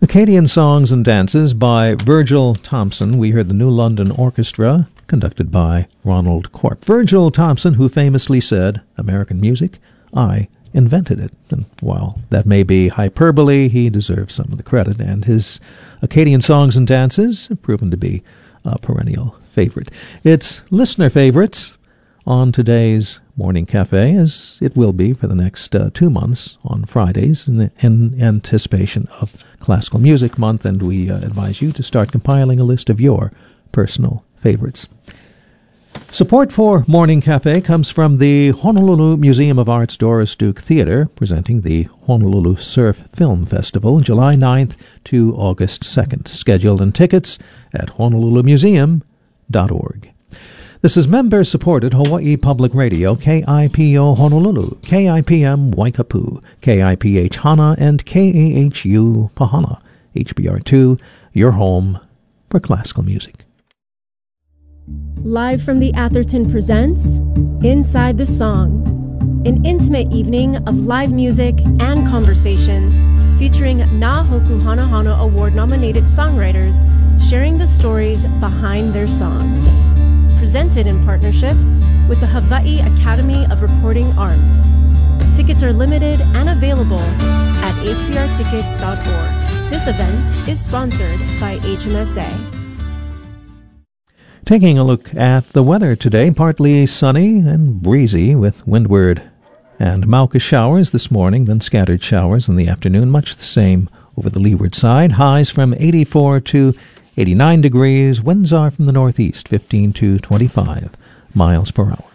Acadian Songs and Dances by Virgil Thompson. We heard the New London Orchestra, conducted by Ronald Corp. Virgil Thompson, who famously said, "American music, I invented it." And while that may be hyperbole, he deserves some of the credit, and his Acadian Songs and Dances have proven to be a perennial favorite. It's listener favorites on today's Morning Cafe, as it will be for the next 2 months on Fridays in anticipation of Classical Music Month, and we advise you to start compiling a list of your personal favorites. Support for Morning Cafe comes from the Honolulu Museum of Art's Doris Duke Theater, presenting the Honolulu Surf Film Festival, July 9th to August 2nd. Schedule and tickets at honolulumuseum.org. This is member-supported Hawaii Public Radio, KIPO Honolulu, KIPM Waikapu, KIPH Hana, and KAHU Pahana. HBR2, your home for classical music. Live from the Atherton presents Inside the Song, an intimate evening of live music and conversation featuring Na Hoku Hana Hana Award-nominated songwriters sharing the stories behind their songs. Presented in partnership with the Hawaii Academy of Recording Arts. Tickets are limited and available at hbrtickets.org. This event is sponsored by HMSA. Taking a look at the weather today, partly sunny and breezy with windward and Mauka showers this morning, then scattered showers in the afternoon, much the same over the leeward side. Highs from 84 to 89 degrees. Winds are from the northeast, 15 to 25 miles per hour.